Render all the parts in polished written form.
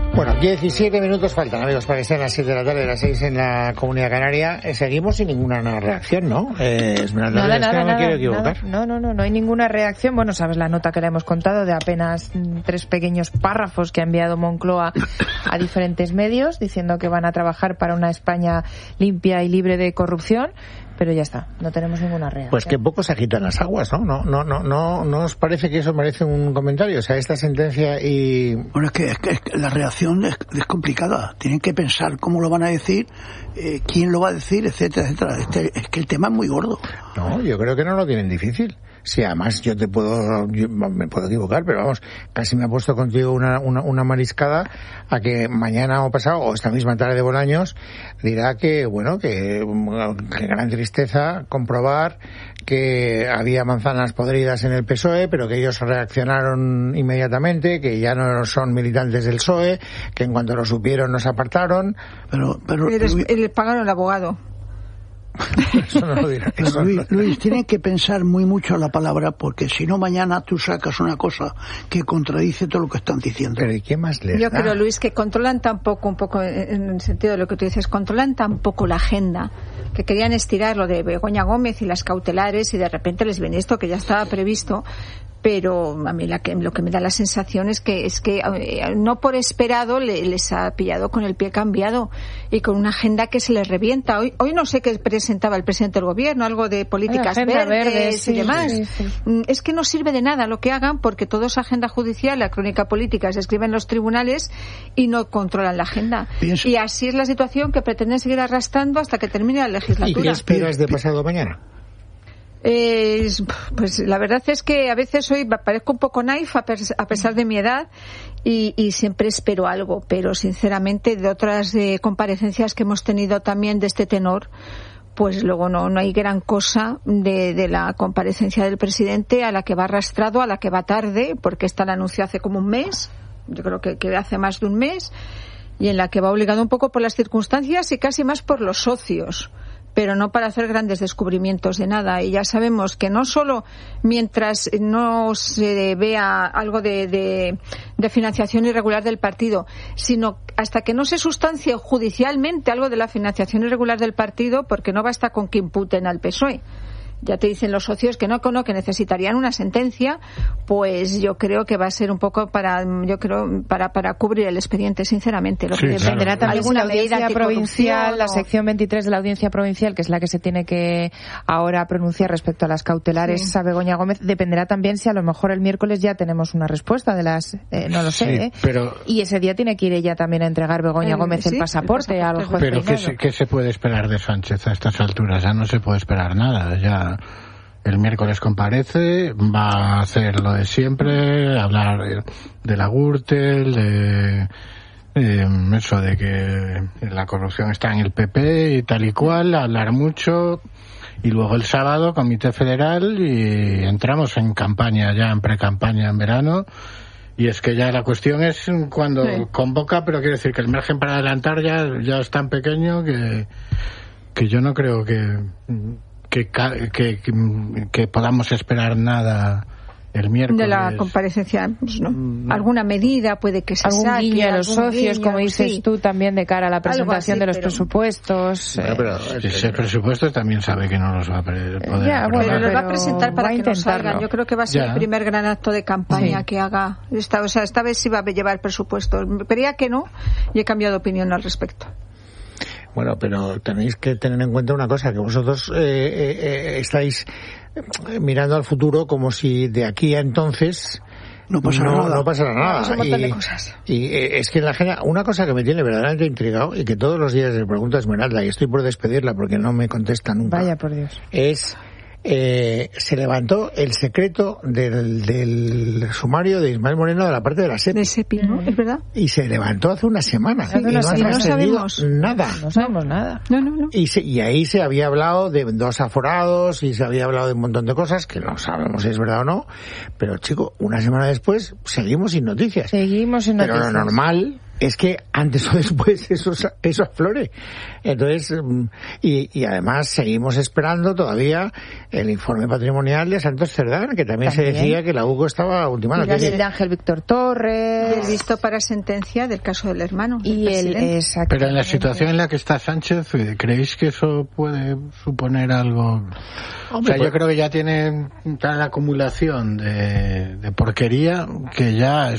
Bueno, 17 minutos faltan, amigos, para que sean las 7 de la tarde, las 6 en la Comunidad Canaria. Seguimos sin ninguna reacción, ¿no? Esmeralda, Nada, me quiero equivocar. No hay ninguna reacción. Bueno, sabes la nota que le hemos contado de apenas 3 pequeños párrafos que ha enviado Moncloa a diferentes medios diciendo que van a trabajar para una España limpia y libre de corrupción. Pero ya está, no tenemos ninguna reacción. Pues que poco se agitan las aguas, ¿no? ¿No os parece que eso merece un comentario? O sea, esta sentencia y... Bueno, es que la reacción es complicada. Tienen que pensar cómo lo van a decir, quién lo va a decir, etcétera, etcétera. Es que el tema es muy gordo. No, yo creo que no lo tienen difícil. Sí, además yo me puedo equivocar, pero vamos, casi me ha puesto contigo una mariscada a que mañana o pasado, o esta misma tarde de Bolaños, dirá que gran tristeza comprobar que había manzanas podridas en el PSOE, pero que ellos reaccionaron inmediatamente, que ya no son militantes del PSOE, que en cuanto lo supieron nos apartaron. Pero les pagaron el abogado. Eso no lo dirá. Luis, tienen que pensar muy mucho la palabra, porque si no mañana tú sacas una cosa que contradice todo lo que están diciendo. Pero ¿y qué más les da? Yo creo, Luis, que controlan tampoco, un poco en el sentido de lo que tú dices, controlan tampoco la agenda, que querían estirar lo de Begoña Gómez y las cautelares y de repente les viene esto que ya estaba previsto. Pero a mí lo que me da la sensación es que no por esperado les ha pillado con el pie cambiado y con una agenda que se les revienta. Hoy no sé qué presentaba el presidente del gobierno, algo de políticas verdes y demás. Sí. Es que no sirve de nada lo que hagan, porque todo es agenda judicial, la crónica política se escribe en los tribunales y no controlan la agenda. Y así es la situación que pretenden seguir arrastrando hasta que termine la legislatura. ¿Y qué esperas de pasado mañana? Pues la verdad es que a veces hoy parezco un poco naif a pesar de mi edad y siempre espero algo, pero sinceramente de otras comparecencias que hemos tenido también de este tenor, pues luego no hay gran cosa de la comparecencia del presidente, a la que va arrastrado, a la que va tarde, porque esta la anunció hace como un mes, yo creo que hace más de un mes, y en la que va obligado un poco por las circunstancias y casi más por los socios, pero no para hacer grandes descubrimientos de nada. Y ya sabemos que no solo mientras no se vea algo de financiación irregular del partido, sino hasta que no se sustancie judicialmente algo de la financiación irregular del partido, porque no basta con que imputen al PSOE. Ya te dicen los socios que no, que necesitarían una sentencia, pues yo creo que va a ser un poco para cubrir el expediente, sinceramente. Lo que dependerá también de la audiencia provincial, la o... sección 23 de la audiencia provincial, que es la que se tiene que ahora pronunciar respecto a las cautelares a Begoña Gómez, dependerá también si a lo mejor el miércoles ya tenemos una respuesta de las, no lo sé, pero... y ese día tiene que ir ella también a entregar Begoña Gómez el pasaporte al juez. Pero ¿qué se puede esperar de Sánchez a estas alturas? Ya no se puede esperar nada, ya. El miércoles comparece, va a hacer lo de siempre, hablar de la Gürtel, de eso de que la corrupción está en el PP y tal y cual, hablar mucho, y luego el sábado Comité Federal y entramos en campaña ya, en pre-campaña en verano, y es que ya la cuestión es cuando convoca, pero quiere decir que el margen para adelantar ya es tan pequeño que yo no creo que podamos esperar nada el miércoles. De la comparecencia, pues no. Alguna medida puede que se algún saque. Guiño a los socios, como dices tú, también de cara a la presentación así, de los presupuestos. Bueno, pero ese presupuesto también sabe que no los va a poder aprobar. Pero los va a presentar para que no salgan. Yo creo que va a ser el primer gran acto de campaña que haga. Esta vez sí va a llevar presupuesto. Creía que no y he cambiado de opinión al respecto. Bueno, pero tenéis que tener en cuenta una cosa, que vosotros estáis mirando al futuro como si de aquí a entonces no pasará nada. Un montón de cosas. Y es que en la agenda, una cosa que me tiene verdaderamente intrigado y que todos los días le pregunto a Esmeralda, y estoy por despedirla porque no me contesta nunca. Vaya por Dios. Es... se levantó el secreto del sumario de Ismael Moreno de la parte de la SEPI. De SEPI, ¿no? ¿Es verdad? Y se levantó hace una semana. No sabemos nada. No sabemos nada. No. Y ahí se había hablado de 2 aforados y se había hablado de un montón de cosas que no sabemos si es verdad o no. Pero, chico, una semana después seguimos sin noticias. Pero lo es que antes o después eso aflore. Entonces, y además seguimos esperando todavía el informe patrimonial de Santos Cerdán, que también se decía que la UCO estaba ultimando. Y el de Ángel Víctor Torres. El visto para sentencia del caso del hermano. Pero en la situación en la que está Sánchez, ¿creéis que eso puede suponer algo? Hombre, o sea, yo creo que ya tiene tal acumulación de porquería que ya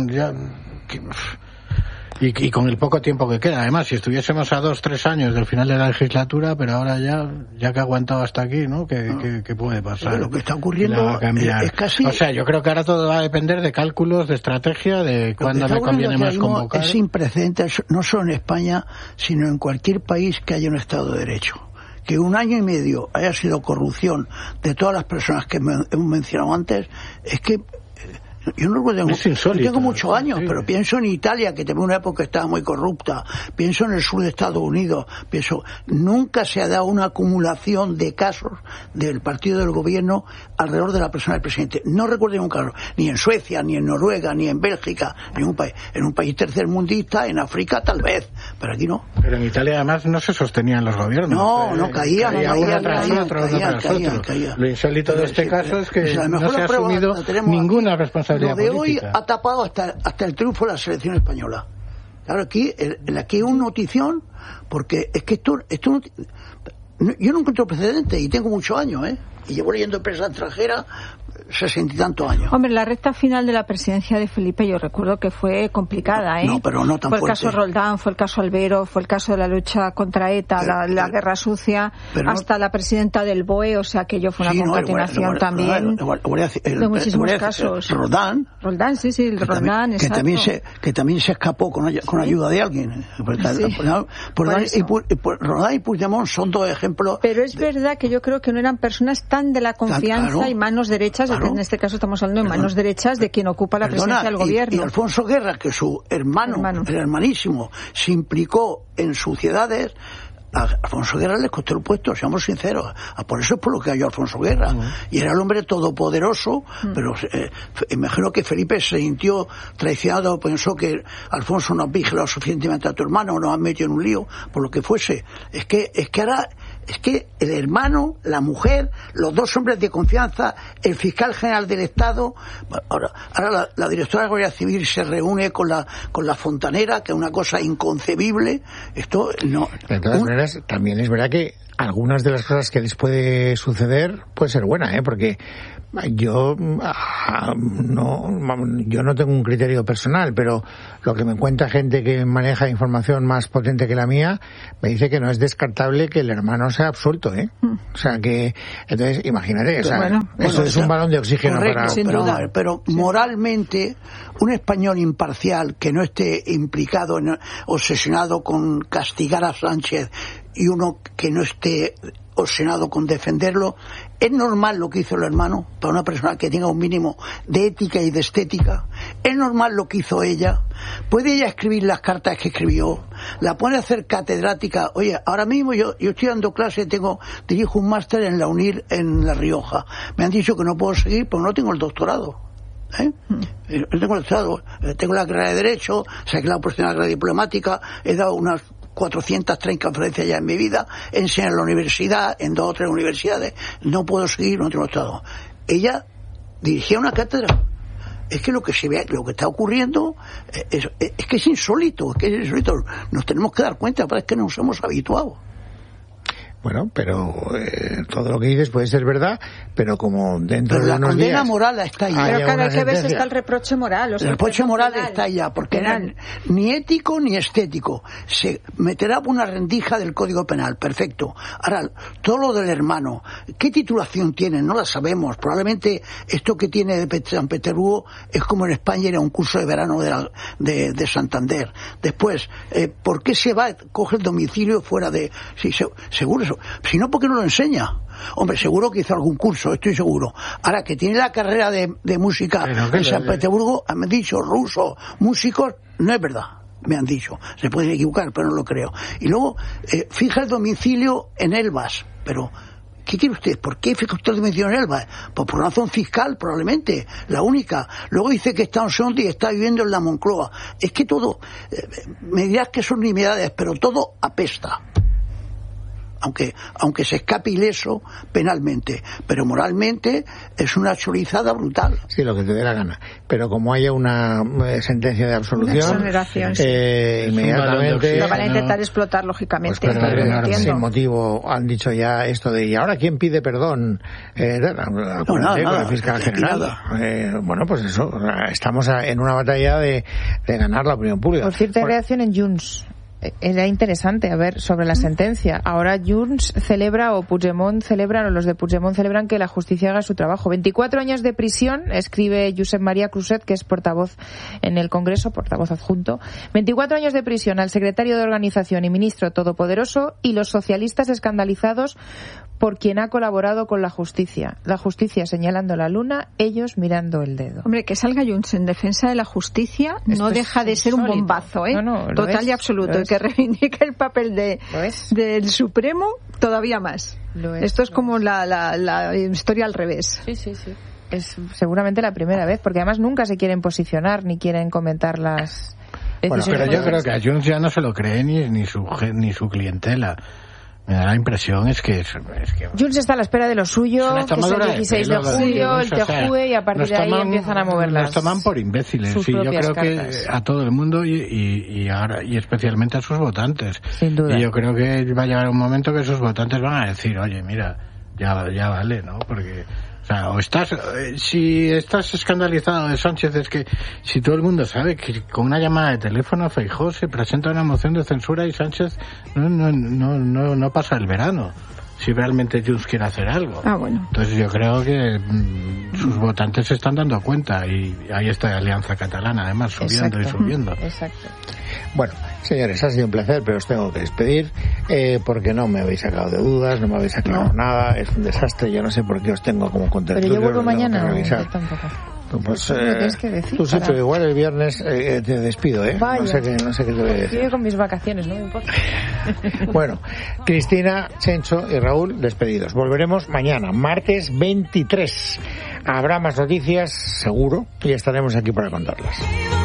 y con el poco tiempo que queda. Además, si estuviésemos a 2-3 años del final de la legislatura, pero ahora ya que ha aguantado hasta aquí, ¿no? ¿Qué puede pasar? Lo que está ocurriendo es casi... O sea, yo creo que ahora todo va a depender de cálculos, de estrategia, de cuándo me conviene más convocar. Es sin precedentes, no solo en España, sino en cualquier país que haya un Estado de Derecho. Que 1 año y medio haya sido corrupción de todas las personas que hemos mencionado antes, es que yo no tengo muchos años, sí. Pero pienso en Italia, que también una época estaba muy corrupta, pienso en el sur de Estados Unidos, nunca se ha dado una acumulación de casos del partido del gobierno alrededor de la persona del presidente. No recuerdo un caso, ni en Suecia, ni en Noruega, ni en Bélgica, ni en un país tercermundista, en África tal vez, pero aquí no. Pero en Italia además no se sostenían los gobiernos. No caían. Uno tras otro. Lo insólito de este caso es que no se ha asumido ninguna responsabilidad. Lo de política. Hoy ha tapado hasta el triunfo de la selección española. Claro, aquí es una notición, porque es que esto yo no encuentro precedentes y tengo muchos años, y llevo leyendo prensa extranjera 60 y tantos años. Hombre, la recta final de la presidencia de Felipe yo recuerdo que fue complicada, No, pero no tan fuerte. Fue el caso Roldán, fue el caso Albero, fue el caso de la lucha contra ETA, la guerra sucia, hasta la presidenta del BOE, o sea que yo fue una concatenación también de muchísimos casos. Roldán, sí, Roldán, exacto. Que también se escapó con ayuda de alguien. Roldán y Puigdemont son 2 ejemplos. Pero es verdad que yo creo que no eran personas tan de la confianza y manos derechas, en este caso estamos hablando de manos derechas de quien ocupa la presidencia del gobierno. Y Alfonso Guerra, que su hermano, el hermanísimo, se implicó en suciedades. A Alfonso Guerra le costó el puesto, seamos sinceros. Por eso es por lo que halló Alfonso Guerra. Y era el hombre todopoderoso, pero imagino que Felipe se sintió traicionado, pensó que Alfonso no ha vigilado suficientemente a tu hermano, nos ha metido en un lío, por lo que fuese. Es que ahora el hermano, la mujer, los 2 hombres de confianza, el fiscal general del Estado, ahora la directora de la Guardia Civil se reúne con la fontanera, que es una cosa inconcebible. Esto no. De todas maneras, también es verdad que algunas de las cosas que les puede suceder puede ser buena, porque yo no tengo un criterio personal, pero lo que me cuenta gente que maneja información más potente que la mía me dice que no es descartable que el hermano sea absuelto, o sea que entonces imagínate, eso es un balón de oxígeno. Correcto, pero moralmente un español imparcial que no esté implicado, obsesionado con castigar a Sánchez, y uno que no esté obsesionado con defenderlo, ¿es normal lo que hizo el hermano para una persona que tenga un mínimo de ética y de estética? ¿Es normal lo que hizo ella? ¿Puede ella escribir las cartas que escribió? ¿La pone a hacer catedrática? Oye, ahora mismo yo estoy dando clase, dirijo un máster en la UNIR en La Rioja. Me han dicho que no puedo seguir porque no tengo el doctorado. No tengo el doctorado, tengo la carrera de Derecho, saqué la oportunidad de la carrera diplomática, he dado unas 430 conferencias ya en mi vida, enseñé en la universidad, en 2 o 3 universidades, no puedo seguir, no tengo estado. Ella dirigía una cátedra. Es que lo que se ve, lo que está ocurriendo es que es insólito, nos tenemos que dar cuenta, parece que nos hemos habituado. Bueno, pero todo lo que dices puede ser verdad, pero como dentro de unos días... la condena moral está allá. Pero claro, hay que ver si está el reproche moral. El reproche moral está allá, porque ni ético ni estético. Se meterá una rendija del Código Penal, perfecto. Ahora, todo lo del hermano, ¿qué titulación tiene? No la sabemos. Probablemente esto que tiene de San Petersburgo es como en España era un curso de verano de Santander. Después, ¿por qué se va, coge el domicilio fuera de... Sí, seguro eso. Si no, ¿por qué no lo enseña? Hombre, seguro que hizo algún curso, estoy seguro. Ahora, que tiene la carrera de música en San Petersburgo, me han dicho, rusos, músicos, no es verdad. Me han dicho, se pueden equivocar, pero no lo creo. Y luego, fija el domicilio en Elvas, pero ¿Qué quiere usted? ¿Por qué usted menciona Elba? Pues por razón fiscal, probablemente, la única. Luego dice que está en Sonti y está viviendo en la Moncloa. Es que todo, me dirás que son nimiedades, pero todo apesta. Aunque se escape ileso penalmente, pero moralmente es una chorizada brutal. Sí, lo que te dé la gana. Pero como haya una sentencia de absolución, inmediatamente lo van a intentar explotar, lógicamente. Pues sin motivo han dicho ya esto de, ¿y ahora quién pide perdón? Con la fiscal general. Bueno, pues eso, estamos en una batalla de ganar la opinión pública. Por cierto, reacción en Junts. Era interesante, a ver, sobre la sentencia. Ahora Junts celebra, o Puigdemont celebran, o los de Puigdemont celebran que la justicia haga su trabajo. 24 años de prisión, escribe Josep María Cruzet, que es portavoz en el Congreso, portavoz adjunto. 24 años de prisión al secretario de Organización y ministro todopoderoso, y los socialistas escandalizados por quien ha colaborado con la justicia. La justicia señalando la luna, ellos mirando el dedo. Hombre, que salga Junts en defensa de la justicia no deja de ser un bombazo, ¿eh? Total y absoluto. Y que reivindique el papel del Supremo todavía más. Esto es como la historia al revés. Sí. Es seguramente la primera vez, porque además nunca se quieren posicionar ni quieren comentar las decisiones. Bueno, pero yo creo que a Junts ya no se lo cree ni su clientela. Me da la impresión es que Junts está a la espera de lo suyo, que es el 16 de julio, el TJUE, y a partir de ahí empiezan a moverlas. Nos toman por imbéciles. Sí, yo creo que a todo el mundo y ahora y especialmente a sus votantes. Sin duda. Y yo creo que va a llegar un momento que sus votantes van a decir, oye, mira, ya vale, ¿no? Porque si estás escandalizado de Sánchez, es que si todo el mundo sabe que con una llamada de teléfono Feijóo se presenta una moción de censura y Sánchez no pasa el verano, si realmente Junts quiere hacer algo. Bueno. Entonces yo creo que sus votantes se están dando cuenta, y ahí está la Alianza Catalana además subiendo. Exacto. Bueno, señores, ha sido un placer, pero os tengo que despedir porque no me habéis sacado de dudas, no me habéis aclarado nada, es un desastre, yo no sé por qué os tengo como contertulio. Pero yo vuelvo mañana, yo tampoco. Pues tienes que decir, tú sí, pero igual el viernes te despido, Vaya. No sé qué te voy a decir. Sigue con mis vacaciones, no me importa. Bueno, Cristina, Chencho y Raúl despedidos. Volveremos mañana, martes 23. Habrá más noticias, seguro, y estaremos aquí para contarlas.